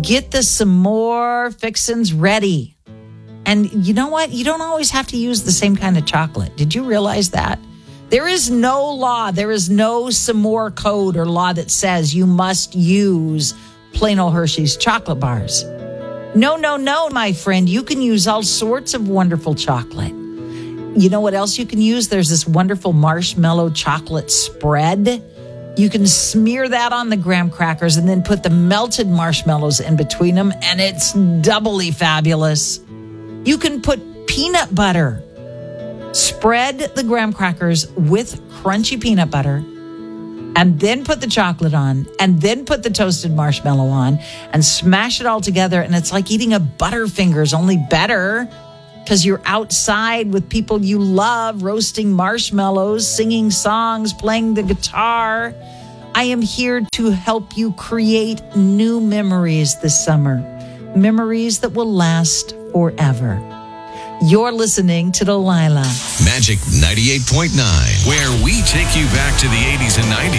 Get the s'more fixins ready. And you know what? You don't always have to use the same kind of chocolate. Did you realize that? There is no law. There is no s'more code or law that says you must use plain old Hershey's chocolate bars. No, my friend. You can use all sorts of wonderful chocolate. You know what else you can use? There's this wonderful marshmallow chocolate spread. You can smear that on the graham crackers and then put the melted marshmallows in between them, and it's doubly fabulous. You can put peanut butter. Spread the graham crackers with crunchy peanut butter, and then put the chocolate on, and then put the toasted marshmallow on, and smash it all together, and it's like eating a Butterfingers, only better, because you're outside with people you love, roasting marshmallows, singing songs, playing the guitar. I am here to help you create new memories this summer. Memories that will last forever. You're listening to Delilah. Magic 98.9, where we take you back to the 80s and 90s.